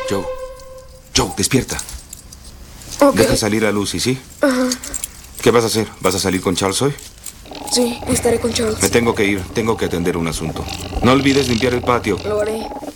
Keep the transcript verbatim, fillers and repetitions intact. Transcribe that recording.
Joe. Joe, despierta. Ok. Deja salir a Lucy, ¿sí? Ajá. ¿Qué vas a hacer? ¿Vas a salir con Charles hoy? Sí, estaré con Charles. Me tengo que ir. Tengo que atender un asunto. No olvides limpiar el patio. Lo haré.